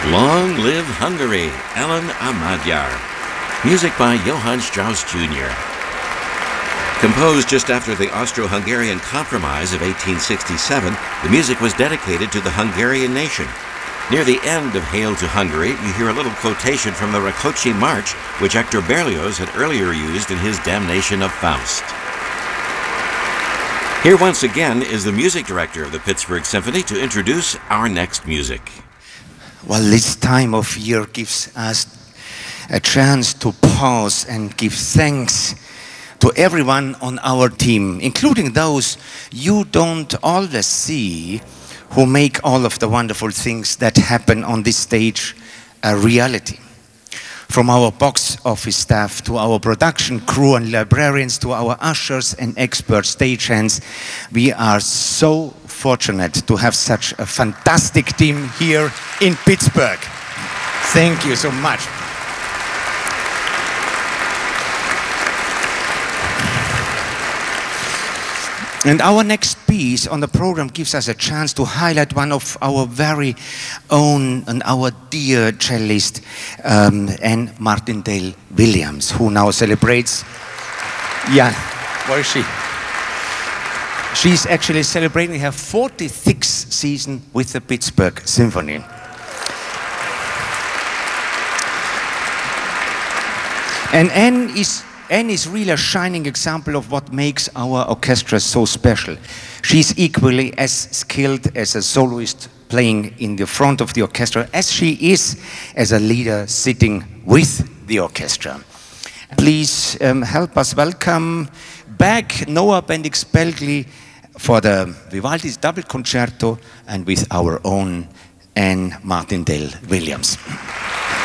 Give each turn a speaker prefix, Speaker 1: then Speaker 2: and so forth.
Speaker 1: Long Live Hungary, Ellen a Magyar. Music by Johann Strauss Jr. Composed just after the Austro-Hungarian Compromise of 1867, the music was dedicated to the Hungarian nation. Near the end of Hail to Hungary, you hear a little quotation from the Rákóczi March, which Hector Berlioz had earlier used in his Damnation of Faust. Here once again is the music director of the Pittsburgh Symphony to introduce our next music.
Speaker 2: Well, this time of year gives us a chance to pause and give thanks to everyone on our team, including those you don't always see, who make all of the wonderful things that happen on this stage a reality. From our box office staff to our production crew and librarians to our ushers and expert stagehands, we are so fortunate to have such a fantastic team here in Pittsburgh. Thank you so much. And our next piece on the program gives us a chance to highlight one of our very own and our dear cellist, Anne Martindale Williams, who now celebrates, where is she? She's actually celebrating her 46th season with the Pittsburgh Symphony. And Anne is really a shining example of what makes our orchestra so special. She's equally as skilled as a soloist playing in the front of the orchestra as she is as a leader sitting with the orchestra. Please help us welcome back Noah Bendix-Pelgli for the Vivaldi's double concerto and with our own Anne Martindale Williams.